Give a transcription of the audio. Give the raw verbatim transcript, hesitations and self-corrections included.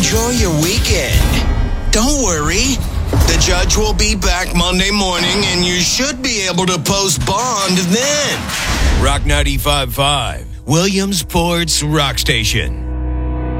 enjoy your weekend. Don't worry. The judge will be back Monday morning, and you should be able to post bond then. Rock ninety-five point five, Williamsport's Rock Station.